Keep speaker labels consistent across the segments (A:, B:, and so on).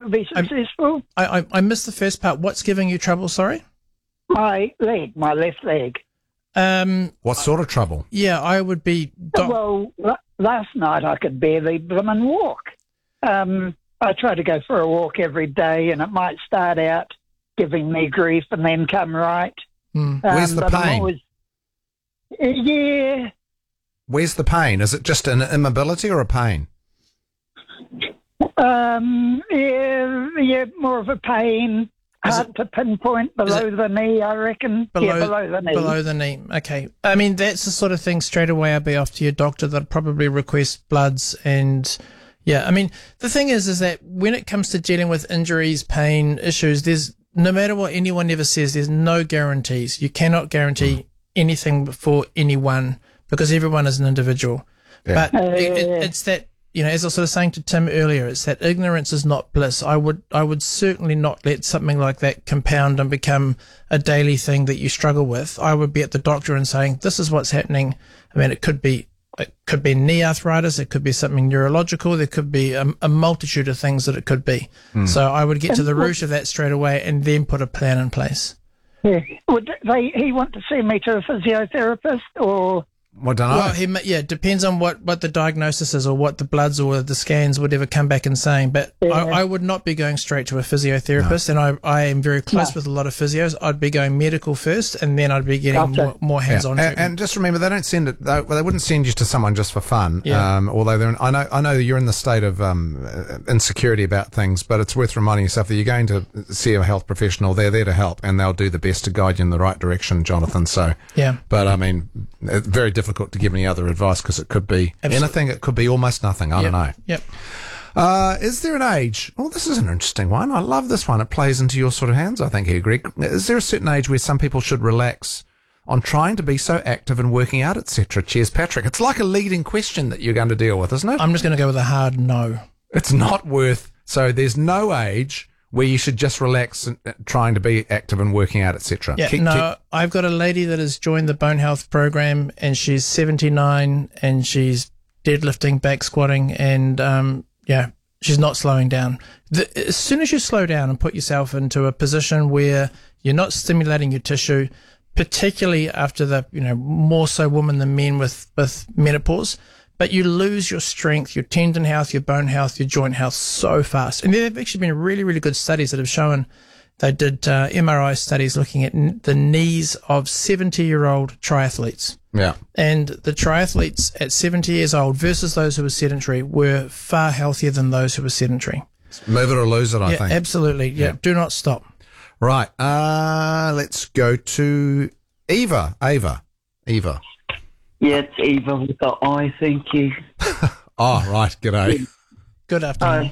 A: to be successful.
B: I missed the first part. What's giving you trouble, sorry?
A: My left leg.
C: What sort of trouble?
B: Yeah, I would be...
A: Well, last night I could barely blooming walk. I try to go for a walk every day, and it might start out giving me grief and then come right.
C: Where's the pain?
A: Yeah.
C: Where's the pain? Is it just an immobility or a pain?
A: Yeah, more of a pain. Hard to pinpoint below the knee, I reckon. Below the knee.
B: Below the knee, okay. I mean, that's the sort of thing straight away I'd be off to your doctor. They'd probably request bloods and... Yeah, I mean, the thing is that when it comes to dealing with injuries, pain, issues, there's, no matter what anyone ever says, there's no guarantees. You cannot guarantee anything for anyone because everyone is an individual. Yeah. But it's that, you know, as I was sort of saying to Tim earlier, it's that ignorance is not bliss. I would certainly not let something like that compound and become a daily thing that you struggle with. I would be at the doctor and saying, this is what's happening. I mean, it could be knee arthritis, it could be something neurological, there could be a multitude of things that it could be. So I would get to the root of that straight away and then put a plan in place.
A: Yeah. Would he want to send me to a physiotherapist or...
C: I don't know.
B: Well, it depends on what the diagnosis is or what the bloods or the scans would ever come back and saying. But I would not be going straight to a physiotherapist, and I am very close with a lot of physios. I'd be going medical first, and then I'd be getting more hands-on treatment.
C: And just remember, they don't send it. They wouldn't send you to someone just for fun. Yeah. Although I know you're in the state of insecurity about things, but it's worth reminding yourself that you're going to see a health professional. They're there to help, and they'll do the best to guide you in the right direction, Jonathan. So
B: yeah.
C: But I mean, it's very difficult to give any other advice because it could be anything. It could be almost nothing. I don't know.
B: Yep.
C: Is there an age? Oh, this is an interesting one. I love this one. It plays into your sort of hands, I think, here, Greg. Is there a certain age where some people should relax on trying to be so active and working out, etc.? Cheers, Patrick. It's like a leading question that you're going to deal with, isn't it?
B: I'm just going to go with a hard no.
C: It's not worth... So there's no age where you should just relax and trying to be active and working out, etc.
B: Yeah, I've got a lady that has joined the Bone Health program, and she's 79, and she's deadlifting, back squatting, and she's not slowing down. As soon as you slow down and put yourself into a position where you're not stimulating your tissue, particularly after the, more so women than men with menopause, but you lose your strength, your tendon health, your bone health, your joint health so fast. And there have actually been really, really good studies that have shown, they did MRI studies looking at the knees of 70-year-old triathletes.
C: Yeah.
B: And the triathletes at 70 years old versus those who were sedentary were far healthier than those who were sedentary.
C: Move it or lose it, I think.
B: Absolutely. Yeah. Do not stop.
C: Right. Let's go to Eva. Eva.
D: Yeah, it's Eva with the I, thank you.
C: Oh, right. G'day.
B: Good afternoon.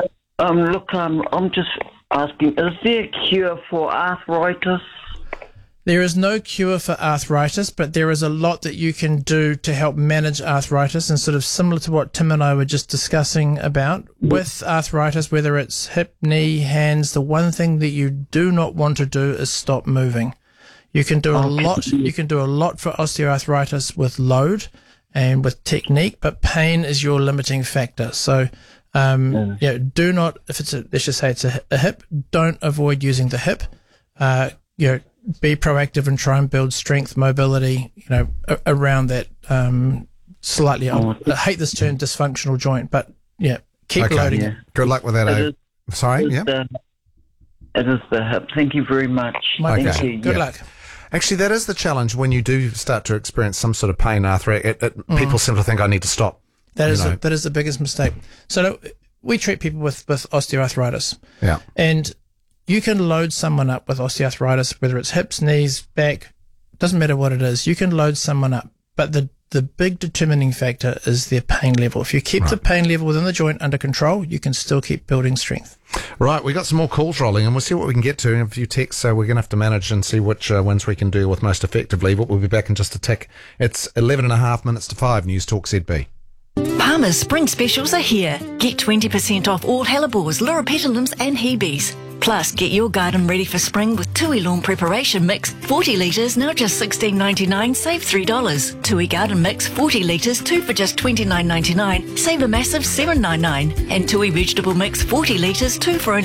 D: I'm just asking, is there a cure for arthritis?
B: There is no cure for arthritis, but there is a lot that you can do to help manage arthritis, and sort of similar to what Tim and I were just discussing about. With arthritis, whether it's hip, knee, hands, the one thing that you do not want to do is stop moving. You can do a lot. You can do a lot for osteoarthritis with load and with technique, but pain is your limiting factor. So, do not, if it's let's just say it's a hip, don't avoid using the hip. Be proactive and try and build strength, mobility, around that, slightly. I hate this term dysfunctional joint, but keep loading it.
C: Good luck with that. Sorry?
D: It is the hip. Thank you very much.
B: Thank you. Good luck.
C: Actually, that is the challenge when you do start to experience some sort of pain, arthritis. People seem to think I need to stop.
B: That is the biggest mistake. So we treat people with osteoarthritis.
C: Yeah.
B: And you can load someone up with osteoarthritis, whether it's hips, knees, back, doesn't matter what it is. You can load someone up. But the big determining factor is their pain level. If you keep the pain level within the joint under control, you can still keep building strength.
C: Right, we got some more calls rolling, and we'll see what we can get to in a few texts, so we're going to have to manage and see which ones we can deal with most effectively, but we'll be back in just a tick. It's 11 and a half minutes to 5, News Talk ZB.
E: Palmer's spring specials are here. Get 20% off all hellebores, loropetalums and Hebes. Plus, get your garden ready for spring with Tui Lawn Preparation Mix, 40 litres, now just $16.99, save $3. Tui Garden Mix, 40 litres, 2 for just $29.99, save a massive $7.99. And Tui Vegetable Mix, 40 litres, 2 for